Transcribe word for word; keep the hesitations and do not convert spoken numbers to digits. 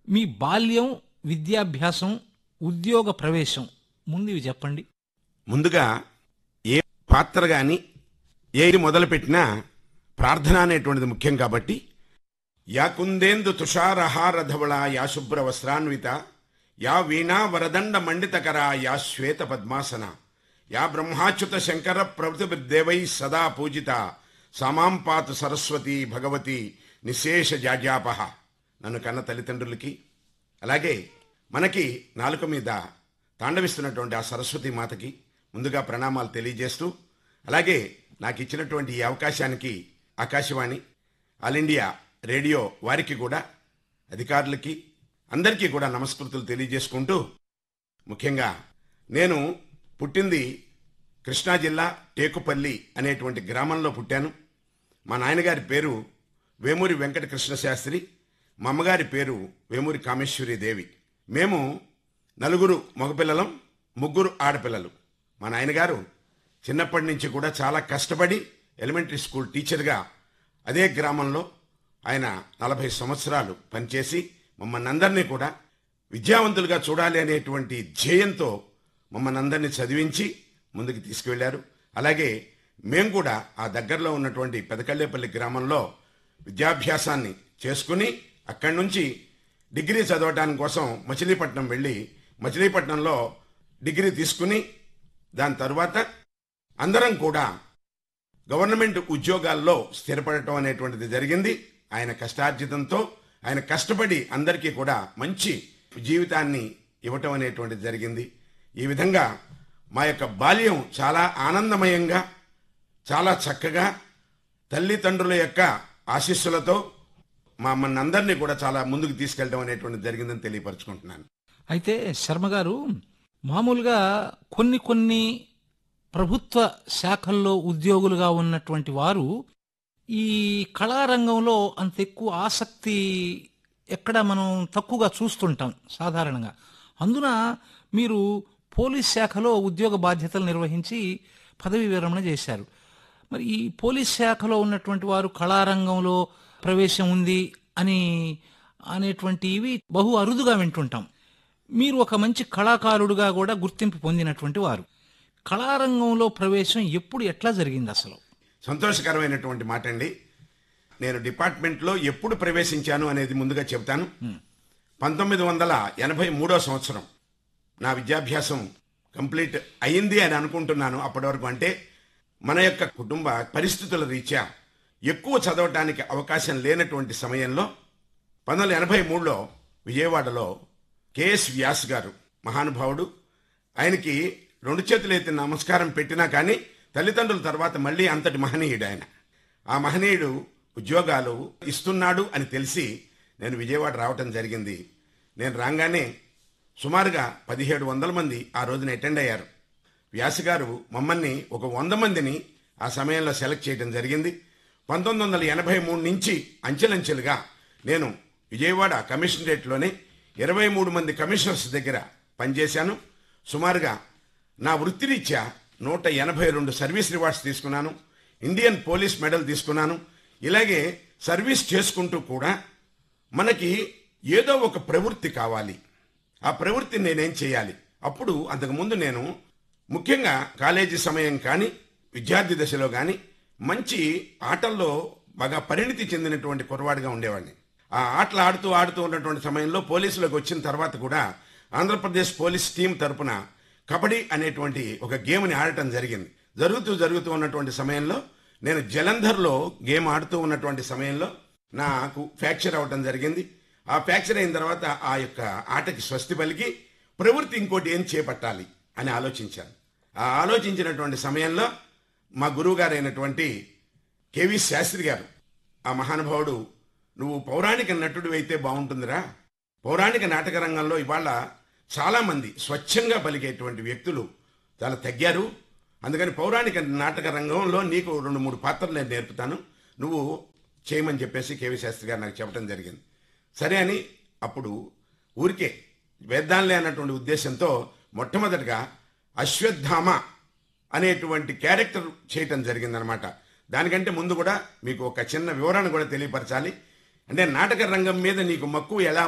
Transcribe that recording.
మీ బాల్యం, విద్యాభ్యాసం, ఉద్యోగ ప్రవేశం ముందు ఇవి చెప్పండి. ముందుగా ఏ పాత్ర గాని ఏది మొదలుపెట్టినా ప్రార్థన అనేటువంటిది ముఖ్యం కాబట్టి యా కుందేందు తుషారహారధవళ యా శుభ్ర వస్త్రాన్విత యా వీణా వరదండ మండితకర యా శ్వేత పద్మాసన యా బ్రహ్మాచ్యుత శంకర ప్రభుతిదేవై సదా పూజిత సామాం పాతు సరస్వతి భగవతి నిశేష జాడ్యాపహ. నన్ను కన్న తల్లిదండ్రులకి, అలాగే మనకి నాలుక మీద తాండవిస్తున్నటువంటి ఆ సరస్వతి మాతకి ముందుగా ప్రణామాలు తెలియజేస్తూ, అలాగే నాకు ఇచ్చినటువంటి ఈ అవకాశానికి ఆకాశవాణి, ఆల్ ఇండియా రేడియో వారికి కూడా, అధికారులకి అందరికీ కూడా నమస్కృతులు తెలియజేసుకుంటూ, ముఖ్యంగా నేను పుట్టింది కృష్ణా జిల్లా టేకుపల్లి అనేటువంటి గ్రామంలో పుట్టాను. మా నాయనగారి పేరు వేమూరి వెంకట కృష్ణ శాస్త్రి, మా అమ్మగారి పేరు వేమూరి కామేశ్వరి దేవి. మేము నలుగురు మగపిల్లలం, ముగ్గురు ఆడపిల్లలు. మా నాయనగారు చిన్నప్పటి నుంచి కూడా చాలా కష్టపడి ఎలిమెంటరీ స్కూల్ టీచర్గా అదే గ్రామంలో ఆయన నలభై సంవత్సరాలు పనిచేసి మమ్మల్ని అందరినీ కూడా విద్యావంతులుగా చూడాలి అనేటువంటి ధ్యేయంతో మమ్మల్ని అందరినీ చదివించి ముందుకు తీసుకువెళ్లారు. అలాగే మేము కూడా ఆ దగ్గరలో ఉన్నటువంటి పెదకళ్ళేపల్లి గ్రామంలో విద్యాభ్యాసాన్ని చేసుకుని అక్కడి నుంచి డిగ్రీ చదవడానికి కోసం మచిలీపట్నం వెళ్ళి మచిలీపట్నంలో డిగ్రీ తీసుకుని దాని తరువాత అందరం కూడా గవర్నమెంట్ ఉద్యోగాల్లో స్థిరపడటం అనేటువంటిది జరిగింది. ఆయన కష్టార్జితంతో, ఆయన కష్టపడి అందరికీ కూడా మంచి జీవితాన్ని ఇవ్వటం అనేటువంటిది జరిగింది. ఈ విధంగా మా యొక్క బాల్యం చాలా ఆనందమయంగా, చాలా చక్కగా తల్లిదండ్రుల యొక్క ఆశీస్సులతో మా అమ్మని అందరినీ కూడా చాలా ముందుకు తీసుకెళ్ళడం అనేటువంటిది జరిగిందని తెలియపరచుకుంటున్నాను. అయితే శర్మ గారు, మామూలుగా కొన్ని కొన్ని ప్రభుత్వ శాఖల్లో ఉద్యోగులుగా ఉన్నటువంటి వారు ఈ కళారంగంలో అంత ఎక్కువ ఆసక్తి ఎక్కడ మనం తక్కువగా చూస్తుంటాం సాధారణంగా. అందున మీరు పోలీస్ శాఖలో ఉద్యోగ బాధ్యతలు నిర్వహించి పదవి విరమణ చేశారు. మరి ఈ పోలీస్ శాఖలో ఉన్నటువంటి వారు కళారంగంలో ప్రవేశం ఉంది అని అనేటువంటివి బహు అరుదుగా వింటుంటాం. మీరు ఒక మంచి కళాకారుడుగా కూడా గుర్తింపు పొందినటువంటి వారు. కళారంగంలో ప్రవేశం ఎప్పుడు ఎట్లా జరిగింది అసలు? సంతోషకరమైనటువంటి మాట అండి. నేను డిపార్ట్మెంట్లో ఎప్పుడు ప్రవేశించాను అనేది ముందుగా చెబుతాను. పంతొమ్మిది వందల ఎనభై మూడో సంవత్సరం నా విద్యాభ్యాసం కంప్లీట్ అయింది అని అనుకుంటున్నాను. అప్పటి వరకు అంటే మన యొక్క కుటుంబ పరిస్థితుల రీత్యా ఎక్కువ చదవటానికి అవకాశం లేనటువంటి సమయంలో పంతొమ్మిది వందల ఎనభై మూడులో విజయవాడలో కెఎస్ వ్యాస్ గారు, మహానుభావుడు, ఆయనకి రెండు చేతులు ఎత్తి నమస్కారం పెట్టినా కానీ తల్లిదండ్రుల తర్వాత మళ్ళీ అంతటి మహనీయుడు ఆయన. ఆ మహనీయుడు ఉద్యోగాలు ఇస్తున్నాడు అని తెలిసి నేను విజయవాడ రావటం జరిగింది. నేను రాగానే సుమారుగా పదిహేడు వందల మంది ఆ రోజున అటెండ్ అయ్యారు. వ్యాస్ గారు మమ్మల్ని ఒక వంద మందిని ఆ సమయంలో సెలెక్ట్ చేయడం జరిగింది. పంతొమ్మిది వందల ఎనభై మూడు నుంచి అంచెలంచెలుగా నేను విజయవాడ కమిషనరేట్లోనే ఇరవై మూడు మంది కమిషనర్స్ దగ్గర పనిచేశాను. సుమారుగా నా వృత్తిరీత్యా నూట ఎనభై రెండు సర్వీస్ రివార్డ్స్ తీసుకున్నాను, ఇండియన్ పోలీస్ మెడల్ తీసుకున్నాను. ఇలాగే సర్వీస్ చేసుకుంటూ కూడా మనకి ఏదో ఒక ప్రవృత్తి కావాలి, ఆ ప్రవృత్తిని నేనేం చేయాలి. అప్పుడు అంతకుముందు నేను ముఖ్యంగా కాలేజీ సమయం కానీ విద్యార్థి దశలో కానీ మంచి ఆటల్లో బాగా పరిణితి చెందినటువంటి కుర్రవాడిగా ఉండేవాడిని. ఆ ఆటలు ఆడుతూ ఆడుతూ ఉన్నటువంటి సమయంలో పోలీసులకు వచ్చిన తర్వాత కూడా ఆంధ్రప్రదేశ్ పోలీస్ టీం తరపున కబడ్డీ అనేటువంటి ఒక గేమ్ని ఆడటం జరిగింది. జరుగుతూ జరుగుతూ ఉన్నటువంటి సమయంలో నేను జలంధర్లో గేమ్ ఆడుతూ ఉన్నటువంటి సమయంలో నాకు ఫ్రాక్చర్ అవ్వటం జరిగింది. ఆ ఫ్రాక్చర్ అయిన తర్వాత ఆ యొక్క ఆటకి స్వస్తి పలికి ప్రవృత్తి ఇంకోటి ఏం చేపట్టాలి అని ఆలోచించాను. ఆ ఆలోచించినటువంటి సమయంలో మా గురువు గారు అయినటువంటి కెవి శాస్త్రి గారు, ఆ మహానుభావుడు, నువ్వు పౌరాణిక నటుడు అయితే బాగుంటుందిరా, పౌరాణిక నాటక రంగంలో ఇవాళ చాలామంది స్వచ్ఛంగా పలికేటువంటి వ్యక్తులు చాలా తగ్గారు, అందుకని పౌరాణిక నాటక రంగంలో నీకు రెండు మూడు పాత్రలు నేను నేర్పుతాను, నువ్వు చేయమని చెప్పేసి కేవీ శాస్త్రి గారు నాకు చెప్పడం జరిగింది. సరే అని అప్పుడు ఊరికే వేద్దాంలే అన్నటువంటి ఉద్దేశంతో మొట్టమొదటిగా అశ్వత్థామ అనేటువంటి క్యారెక్టర్ చేయటం జరిగిందనమాట. దానికంటే ముందు కూడా మీకు ఒక చిన్న వివరణ కూడా తెలియపరచాలి. అంటే నాటక రంగం మీద నీకు మక్కువ ఎలా